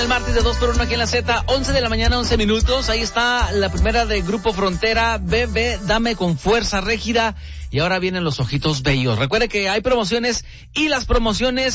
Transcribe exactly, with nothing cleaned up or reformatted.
El martes de dos por uno aquí en la Z, once de la mañana, once minutos. Ahí está la primera de Grupo Frontera, Bebé, Dame con Fuerza Régida. Y ahora vienen los ojitos bellos. Recuerde que hay promociones y las promociones